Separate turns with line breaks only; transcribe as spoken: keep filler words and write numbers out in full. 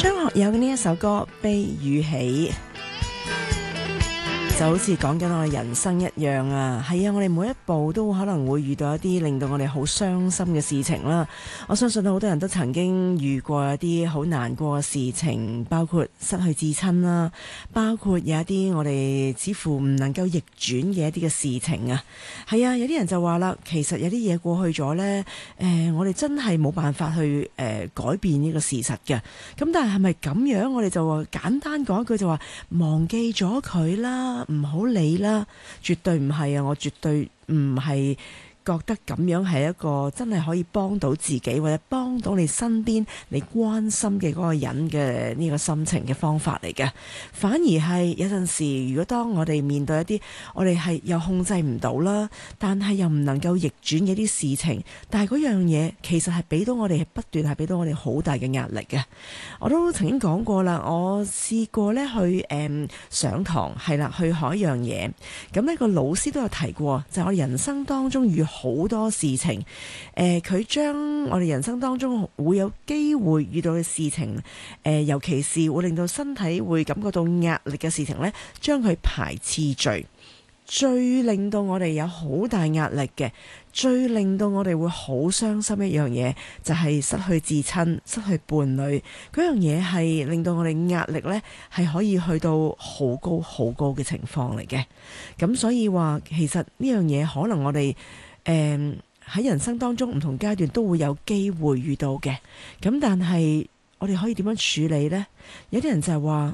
張學友嘅呢一首歌《悲與喜》，就好似講緊我哋人生一樣啊。係啊，我哋每一步都可能會遇到一啲令到我哋好傷心嘅事情啦。我相信好多人都曾經遇過一啲好難過嘅事情，包括失去至親啦，包括有一啲我哋似乎唔能夠逆轉嘅一啲嘅事情啊。係啊，有啲人就話啦，其實有啲嘢過去咗呢，誒、呃，我哋真係冇辦法去誒、呃、改變呢個事實嘅。咁但係係咪咁樣？我哋就話簡單講一句就話忘記咗佢啦，唔好理啦。絕對唔係啊！我絕對唔係覺得咁樣係一個真係可以幫到自己或者幫到你身邊你關心嘅嗰個人嘅呢個心情嘅方法嚟嘅。反而係有陣時，如果當我哋面對一啲我哋係又控制唔到啦，但係又唔能夠逆轉嘅啲事情，但係嗰樣嘢其實係俾到我哋不斷係俾到我哋好大嘅壓力嘅。我都曾經講過啦，我試過咧去誒、嗯、上堂係啦，去學一樣嘢。咁呢個老師都有提過，就係、我人生當中遇好多事情，誒、呃，佢將我哋人生當中會有機會遇到嘅事情，誒、呃，尤其是會令到身體會感覺到壓力嘅事情呢，將佢排次序。最令到我哋有好大壓力嘅，最令到我哋會好傷心一樣嘢，就係、是、失去至親、失去伴侶嗰樣嘢，係令到我哋壓力呢係可以去到好高好高嘅情況嚟嘅。咁所以話，其實呢樣嘢可能我哋誒喺人生當中唔同階段都會有機會遇到嘅。咁但係我哋可以點樣處理呢？有啲人就係話